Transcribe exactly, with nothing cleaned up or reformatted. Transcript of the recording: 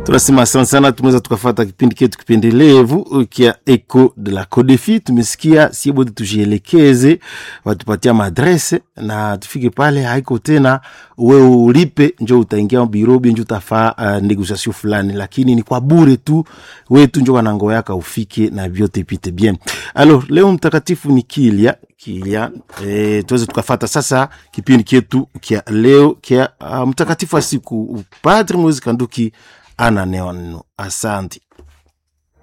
Tunasema asante sana, tumeweza tukafuata kipindi chetu kipendelevu kia Echo de la Codefi. Tumesikia si bodi tujielekeze, watupatia madresse na tufike pale, haiko tena wewe ulipe njoo utaingia birobi njoo utafaa uh, negotiation fulani, lakini ni kwa bure tu, wewe tu njoo wanangoyaka ufike na vyote pite bien. Alors leo mtakatifu ni Kilia Kilia eh, tuweze tukafuata sasa kipindi chetu kia leo kia uh, mtakatifu wa siku Padre Moise Kanduki ana neno. Asante.